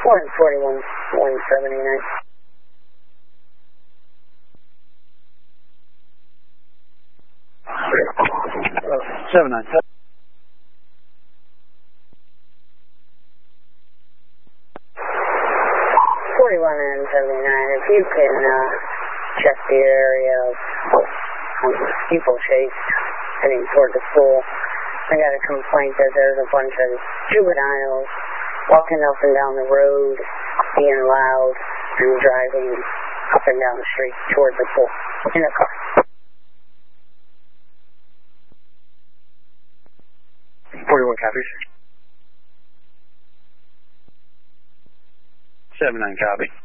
141, 179. 797. 41 and 79. If you can check the area of steeplechase heading toward the pool. I got a complaint that there's a bunch of juveniles walking up and down the road, being loud, and driving up and down the street toward the pool in a car. 41 copies. 79 copy.